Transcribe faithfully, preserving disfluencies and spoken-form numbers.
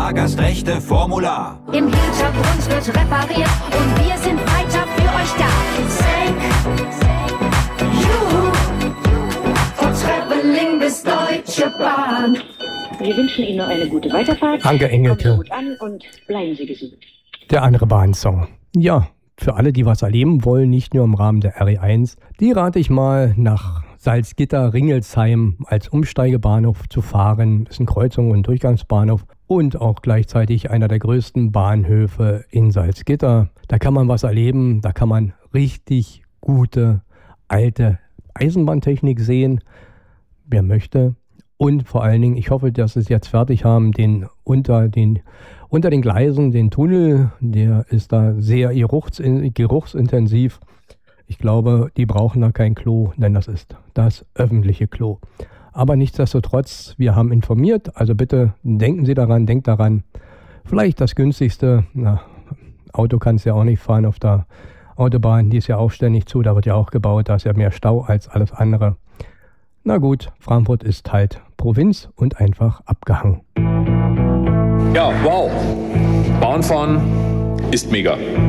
Fahrgastrechte-Formular. Im Hintergrund wird repariert und wir sind weiter für euch da. Think, Juhu, von Traveling bis Deutsche Bahn. Wir wünschen Ihnen noch eine gute Weiterfahrt. Anke Engelke. Kommen Sie gut an und bleiben Sie gesund. Der andere Bahnsong. Ja, für alle, die was erleben wollen, nicht nur im Rahmen der R E eins, die rate ich mal nach Salzgitter-Ringelsheim als Umsteigebahnhof zu fahren. Das ist ein Kreuzung- und Durchgangsbahnhof und auch gleichzeitig einer der größten Bahnhöfe in Salzgitter. Da kann man was erleben, da kann man richtig gute alte Eisenbahntechnik sehen. Wer möchte. Und vor allen Dingen, ich hoffe, dass sie es jetzt fertig haben, den unter den, unter den Gleisen, den Tunnel, der ist da sehr geruchs, geruchsintensiv. Ich glaube, die brauchen da kein Klo, denn das ist das öffentliche Klo. Aber nichtsdestotrotz, wir haben informiert, also bitte denken Sie daran, denkt daran, vielleicht das günstigste, na, Auto kannst du ja auch nicht fahren auf der Autobahn, die ist ja auch ständig zu, da wird ja auch gebaut, da ist ja mehr Stau als alles andere. Na gut, Frankfurt ist halt Provinz und einfach abgehangen. Ja, wow. Bahnfahren ist mega.